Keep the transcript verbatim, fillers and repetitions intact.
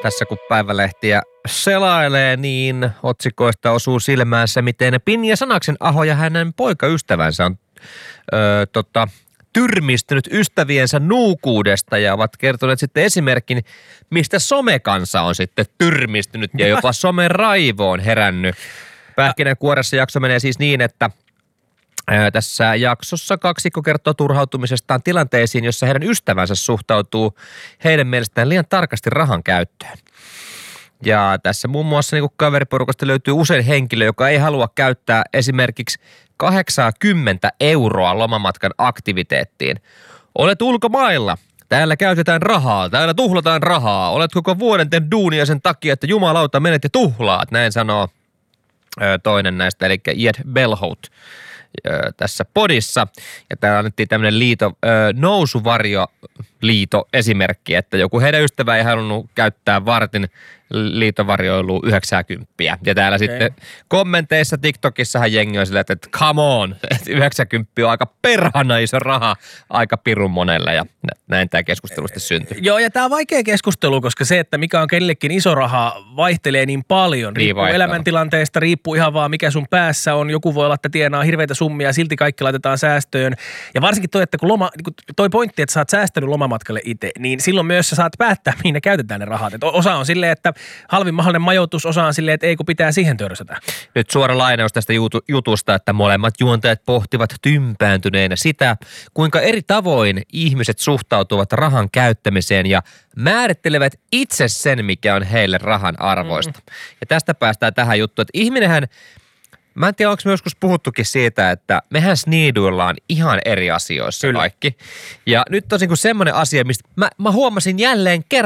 Tässä kun päivälehtiä selailee, niin otsikoista osuu silmään se, miten Pinja Sanaksen-aho ja hänen poikaystävänsä on öö, tota, tyrmistynyt ystäviensä nuukuudesta ja ovat kertoneet sitten esimerkin, mistä somekansa on sitten tyrmistynyt ja jopa someraivoon herännyt. Pähkinänkuoressa jakso menee siis niin, että ää, tässä jaksossa kaksikko kertoo turhautumisestaan tilanteisiin, jossa heidän ystävänsä suhtautuu heidän mielestään liian tarkasti rahan käyttöön. Ja tässä muun muassa niin kaveriporukasta löytyy usein henkilö, joka ei halua käyttää esimerkiksi kahdeksankymmentä euroa lomamatkan aktiviteettiin. Olet ulkomailla. Täällä käytetään rahaa. Täällä tuhlataan rahaa. Olet koko vuoden tehnyt duunia sen takia, että jumalauta menet ja tuhlaat. Näin sanoo ö, toinen näistä, eli Ied Belhout ö, tässä podissa. Ja täällä annettiin tämmöinen liito, ö, nousuvarjo-liito esimerkki, että joku heidän ystävä ei halunnut käyttää vartin liitovarjoilu yhdeksänkymmentä. Ja täällä okay. sitten kommenteissa TikTokissahan jengi on silleen, että come on, että yhdeksänkymmentä on aika perhana iso raha aika pirun monelle ja näin tämä keskustelusta syntyy. Joo, ja tämä on vaikea keskustelu, koska se, että mikä on kenellekin iso raha, vaihtelee niin paljon. Riippuu niin elämäntilanteesta, riippuu ihan vaan mikä sun päässä on. Joku voi olla, että tienaa hirveitä summia ja silti kaikki laitetaan säästöön. Ja varsinkin toi, että kun loma, toi pointti, että sä oot säästänyt lomamatkalle itse, niin silloin myös sä saat päättää, mihin ne käytetään ne rahat. Et osa on silleen, että halvin mahdollinen majoitus, osa on silleen, että ei kun pitää siihen törsätä. Nyt suora lainaus tästä jutusta, että molemmat juontajat pohtivat tympääntyneenä sitä, kuinka eri tavoin ihmiset suhtautuvat rahan käyttämiseen ja määrittelevät itse sen, mikä on heille rahan arvoista. Mm. Ja tästä päästään tähän juttuun, että ihminenhän, mä en tiedä, onko me joskus puhuttukin siitä, että mehän sniiduillaan ihan eri asioissa Kyllä. kaikki. Ja nyt on semmoinen asia, mistä mä, mä huomasin jälleen kerran,